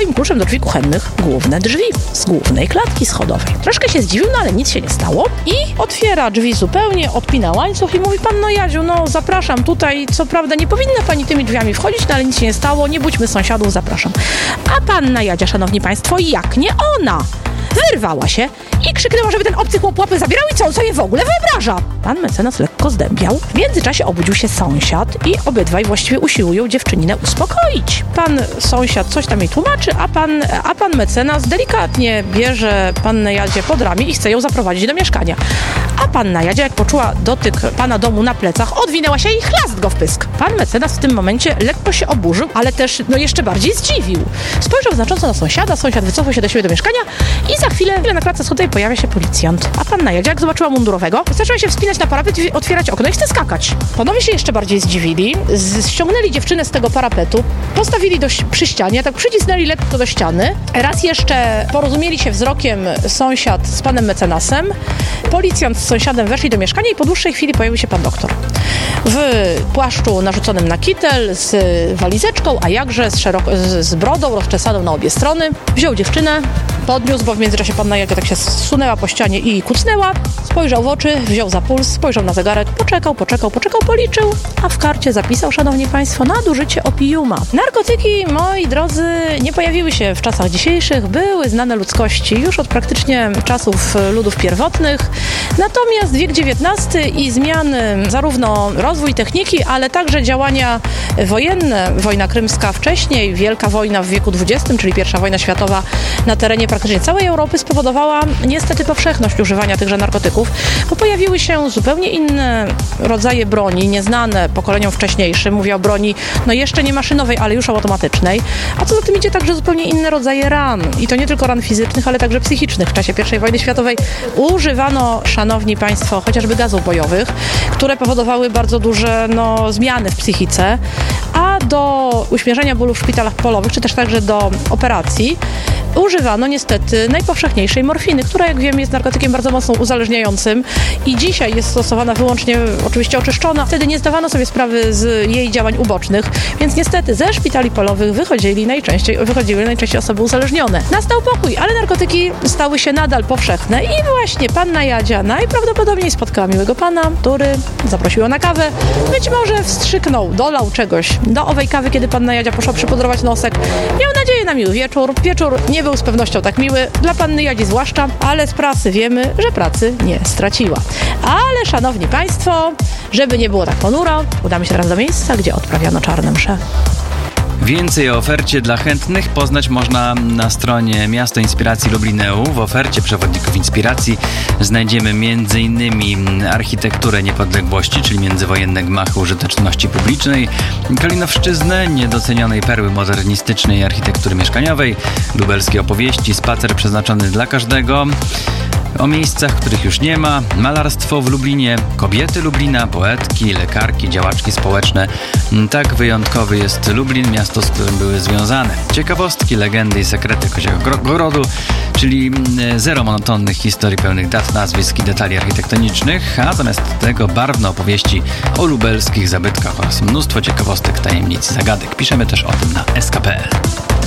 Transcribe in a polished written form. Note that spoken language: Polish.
swoim kluczem do drzwi kuchennych główne drzwi z głównej klatki schodowej. Troszkę się zdziwił, no ale nic się nie stało i otwiera drzwi zupełnie, odpina łańcuch i mówi: panno Jadziu, no zapraszam tutaj, co prawda nie powinna pani tymi drzwiami wchodzić, no ale nic się nie stało, nie budźmy sąsiadów, zapraszam. A panna Jadzia, szanowni państwo, jak nie ona, wyrwała się i krzyknęła, żeby ten obcy chłop łapy zabierał i co on sobie w ogóle wyobraża. Pan mecenas lekko zdębiał. W międzyczasie obudził się sąsiad i obydwaj właściwie usiłują dziewczyninę uspokoić. Pan sąsiad coś tam jej tłumaczy, a pan mecenas delikatnie bierze pannę Jadzię pod ramię i chce ją zaprowadzić do mieszkania. A panna Jadzia, jak poczuła dotyk pana domu na plecach, odwinęła się i chlast go w pysk. Pan mecenas w tym momencie lekko się oburzył, ale też jeszcze bardziej zdziwił. Spojrzał znacząco na sąsiada, sąsiad wycofał się do siebie do mieszkania i za chwilę na klatce schodowej pojawia się policjant. A panna Jadzia, jak zobaczyła mundurowego, zaczęła się wspinać na parapet i otwierać okno i chce skakać. Panowie się jeszcze bardziej zdziwili, ściągnęli dziewczynę z tego parapetu, postawili przy ścianie, tak przycisnęli lekko do ściany. Raz jeszcze porozumieli się wzrokiem sąsiad z panem mecenasem. Policjant z sąsiadem weszli do mieszkania i po dłuższej chwili pojawił się pan doktor. W płaszczu narzuconym na kitel, z walizeczką, a jakże z brodą rozczesaną na obie strony. Wziął dziewczynę, podniósł, bo w międzyczasie panna Jadzia tak się zsunęła po ścianie i kucnęła. Spojrzał w oczy, wziął za puls, spojrzał na zegarek, poczekał, policzył, a w karcie zapisał, szanowni państwo, nadużycie opiuma. Narkotyki, moi drodzy, nie pojawiły się w czasach dzisiejszych, były znane ludzkości już od praktycznie czasów ludów pierwotnych. Natomiast wiek XIX i zmiany, zarówno rozwój techniki, ale także działania wojenne, wojna krymska wcześniej, wielka wojna w wieku XX, czyli I wojna światowa na terenie praktycznie całej Europy spowodowała niestety powszechność używania tychże narkotyków, bo pojawiły się zupełnie inne rodzaje broni, nieznane pokoleniom wcześniejszym. Mówię o broni, jeszcze nie maszynowej, ale już automatycznej. A co za tym idzie, także zupełnie inne rodzaje ran. I to nie tylko ran fizycznych, ale także psychicznych. W czasie I wojny światowej używano, szanowni państwo, chociażby gazów bojowych, które powodowały bardzo duże zmiany w psychice, a do uśmierzenia bólu w szpitalach polowych, czy też także do operacji używano niestety najpowszechniejszej morfiny, która, jak wiemy, jest narkotykiem bardzo mocno uzależniającym i dzisiaj jest stosowana wyłącznie, oczywiście oczyszczona. Wtedy nie zdawano sobie sprawy z jej działań ubocznych, więc niestety ze szpitali polowych wychodziły najczęściej osoby uzależnione. Nastał pokój, ale narkotyki stały się nadal powszechne i właśnie panna Jadzia najprawdopodobniej spotkała miłego pana, który zaprosił ją na kawę. Być może wstrzyknął, dolał czegoś do owej kawy, kiedy panna Jadzia poszła przypudrować nosek. Miał nadzieję na miły wieczór. Wieczór nie był z pewnością tak miły, dla panny Jadzi zwłaszcza, ale z prasy wiemy, że pracy nie straciła. Ale, szanowni państwo, żeby nie było tak ponuro, udamy się teraz do miejsca, gdzie odprawiano czarne msze. Więcej o ofercie dla chętnych poznać można na stronie Miasto Inspiracji Lublineum. W ofercie przewodników inspiracji znajdziemy m.in. architekturę niepodległości, czyli międzywojenne gmachy użyteczności publicznej, Kalinowszczyznę, niedocenionej perły modernistycznej architektury mieszkaniowej, lubelskie opowieści, spacer przeznaczony dla każdego, o miejscach, których już nie ma, malarstwo w Lublinie, kobiety Lublina, poetki, lekarki, działaczki społeczne. Tak wyjątkowy jest Lublin, miasto, z którym były związane ciekawostki, legendy i sekrety Koziego Grodu, czyli zero monotonnych historii pełnych dat, nazwisk i detali architektonicznych, a zamiast tego barwne opowieści o lubelskich zabytkach oraz mnóstwo ciekawostek, tajemnic i zagadek. Piszemy też o tym na sk.pl.